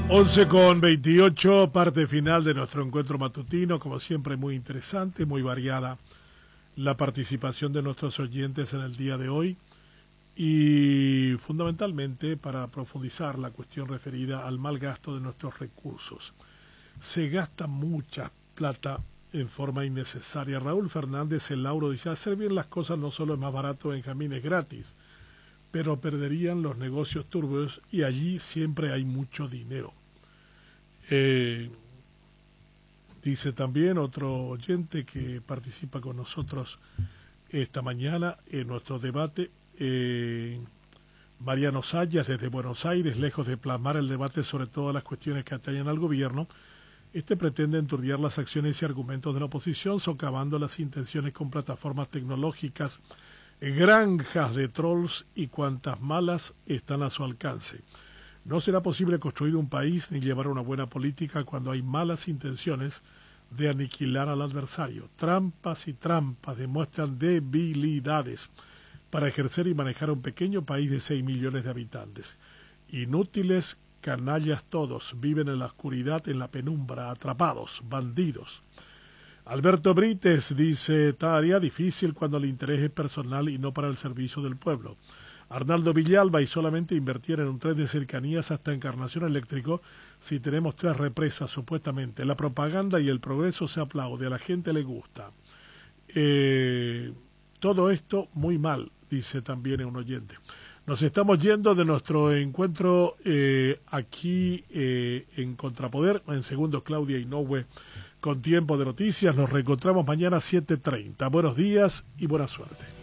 11:28, parte final de nuestro encuentro matutino, como siempre muy interesante, muy variada la participación de nuestros oyentes en el día de hoy y fundamentalmente para profundizar la cuestión referida al mal gasto de nuestros recursos. Se gasta mucha plata en forma innecesaria. Raúl Fernández El Lauro dice, hacer bien las cosas no solo es más barato, Benjamín, es gratis, pero perderían los negocios turbios y allí siempre hay mucho dinero. Dice también otro oyente que participa con nosotros esta mañana en nuestro debate, Mariano Sayas desde Buenos Aires, lejos de plasmar el debate sobre todas las cuestiones que atañen al gobierno, pretende enturbiar las acciones y argumentos de la oposición, socavando las intenciones con plataformas tecnológicas, granjas de trolls y cuantas malas están a su alcance. No será posible construir un país ni llevar una buena política cuando hay malas intenciones de aniquilar al adversario. Trampas y trampas demuestran debilidades para ejercer y manejar un pequeño país de 6 millones de habitantes. Inútiles, canallas todos, viven en la oscuridad, en la penumbra, atrapados, bandidos. Alberto Brites dice, tarea difícil cuando el interés es personal y no para el servicio del pueblo. Arnaldo Villalba, y solamente invertir en un tren de cercanías hasta Encarnación Eléctrico si tenemos 3 represas supuestamente. La propaganda y el progreso se aplaude, a la gente le gusta. Todo esto muy mal, dice también un oyente. Nos estamos yendo de nuestro encuentro aquí en Contrapoder, en segundo Claudia Inoue con Tiempo de Noticias. Nos reencontramos mañana 7:30. Buenos días y buena suerte.